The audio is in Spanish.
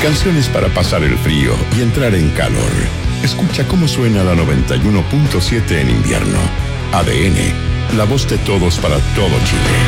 Canciones para pasar el frío y entrar en calor. Escucha cómo suena la 91.7 en invierno. ADN, la voz de todos para todo Chile.